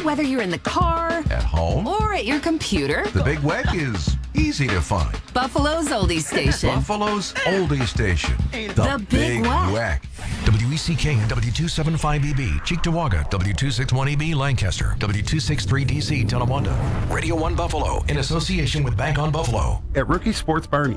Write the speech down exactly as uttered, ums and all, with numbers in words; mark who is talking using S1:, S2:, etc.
S1: Whether you're in the car,
S2: At home,
S1: or at your computer,
S2: the Big Weck is easy to find.
S1: Buffalo's Oldie Station.
S2: Buffalo's oldie station.
S1: The Big Weck.
S3: W E C K and W two seventy-five E B, Cheektowaga, W two sixty-one E B, Lancaster, W two sixty-three D C, Tonawanda. Radio one Buffalo, in association with Bank on Buffalo.
S4: At Rookie Sports Bar in